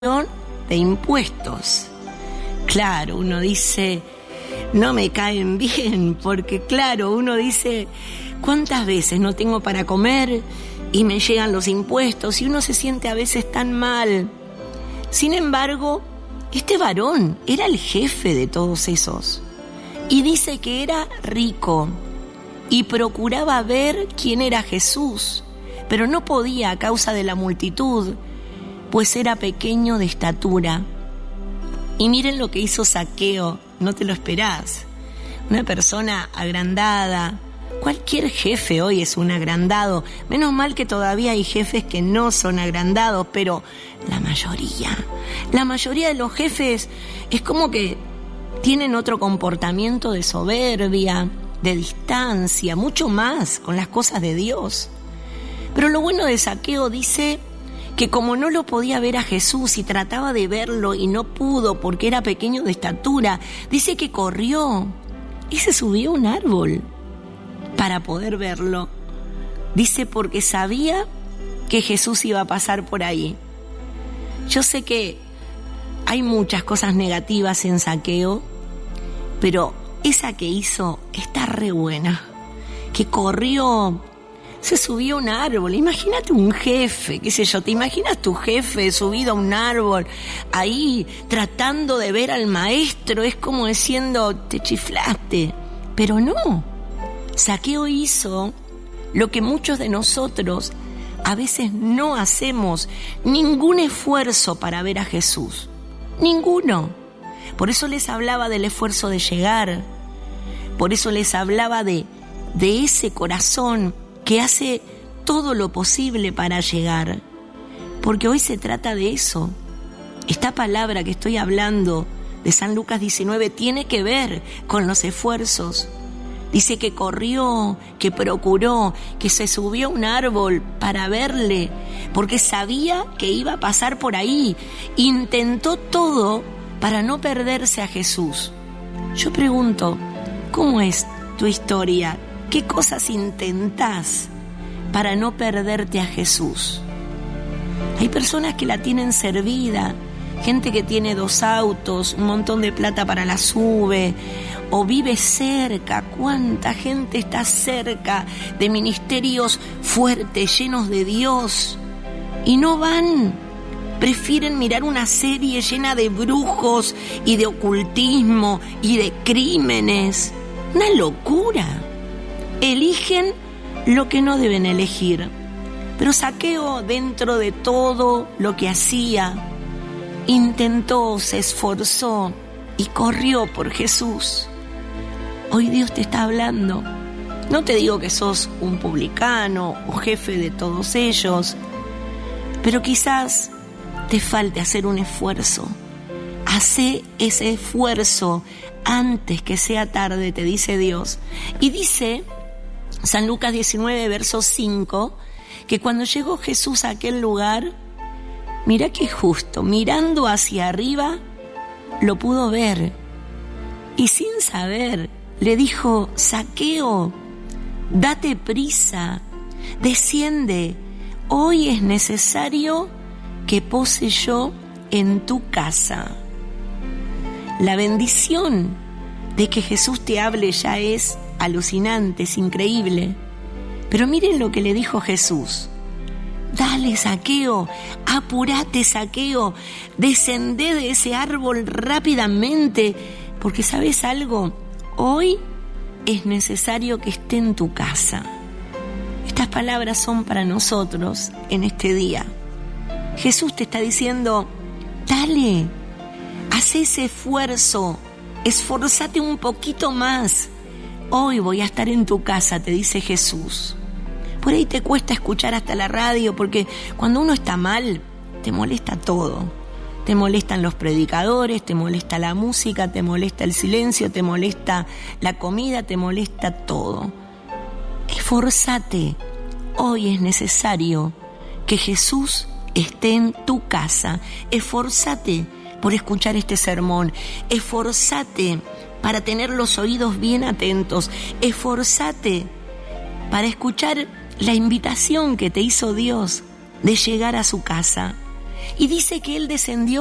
de impuestos. Claro, uno dice, no me caen bien, porque claro, uno dice, ¿cuántas veces no tengo para comer y me llegan los impuestos? Y uno se siente a veces tan mal. Sin embargo, este varón era el jefe de todos esos. Y dice que era rico y procuraba ver quién era Jesús, pero no podía a causa de la multitud, pues era pequeño de estatura. Y miren lo que hizo Zaqueo, no te lo esperás. Una persona agrandada. Cualquier jefe hoy es un agrandado. Menos mal que todavía hay jefes que no son agrandados, pero la mayoría de los jefes es como que tienen otro comportamiento de soberbia, de distancia, mucho más con las cosas de Dios. Pero lo bueno de Zaqueo dice que como no lo podía ver a Jesús y trataba de verlo y no pudo porque era pequeño de estatura, dice que corrió y se subió a un árbol para poder verlo. Dice porque sabía que Jesús iba a pasar por ahí. Yo sé que hay muchas cosas negativas en Zaqueo, pero esa que hizo está re buena, que corrió, se subió a un árbol. Imagínate un jefe, qué sé yo, ¿te imaginas tu jefe subido a un árbol, ahí tratando de ver al maestro? Es como diciendo, te chiflaste. Pero no, Zaqueo hizo lo que muchos de nosotros a veces no hacemos, ningún esfuerzo para ver a Jesús, ninguno. Por eso les hablaba del esfuerzo de llegar, por eso les hablaba de ese corazón que hace todo lo posible para llegar, porque hoy se trata de eso. Esta palabra que estoy hablando de San Lucas 19 tiene que ver con los esfuerzos. Dice que corrió, que procuró, que se subió a un árbol para verle, porque sabía que iba a pasar por ahí. Intentó todo para no perderse a Jesús. Yo pregunto, ¿cómo es tu historia? ¿Qué cosas intentás para no perderte a Jesús? Hay personas que la tienen servida, gente que tiene 2 autos, un montón de plata para la sube, o vive cerca. ¿Cuánta gente está cerca de ministerios fuertes, llenos de Dios? Y no van, prefieren mirar una serie llena de brujos y de ocultismo y de crímenes. Una locura. Eligen lo que no deben elegir. Pero Zaqueo, dentro de todo lo que hacía, intentó, se esforzó y corrió por Jesús. Hoy Dios te está hablando. No te digo que sos un publicano o jefe de todos ellos, pero quizás te falte hacer un esfuerzo. Hacé ese esfuerzo antes que sea tarde, te dice Dios. Y dice San Lucas 19, verso 5, que cuando llegó Jesús a aquel lugar, mirá qué justo, mirando hacia arriba, lo pudo ver. Y sin saber, le dijo, Zaqueo, date prisa, desciende, hoy es necesario que pose yo en tu casa. La bendición de que Jesús te hable ya es alucinante, es increíble. Pero miren lo que le dijo Jesús. Dale, Zaqueo, apurate, Zaqueo, descendé de ese árbol rápidamente, porque ¿sabes algo? Hoy es necesario que esté en tu casa. Estas palabras son para nosotros en este día. Jesús te está diciendo, dale, haz ese esfuerzo, esforzate un poquito más. Hoy voy a estar en tu casa, te dice Jesús. Por ahí te cuesta escuchar hasta la radio, porque cuando uno está mal, te molesta todo. Te molestan los predicadores, te molesta la música, te molesta el silencio, te molesta la comida, te molesta todo. Esforzate. Hoy es necesario que Jesús esté en tu casa. Esforzate por escuchar este sermón. Esforzate para tener los oídos bien atentos. Esforzate para escuchar la invitación que te hizo Dios de llegar a su casa. y dice que él descendió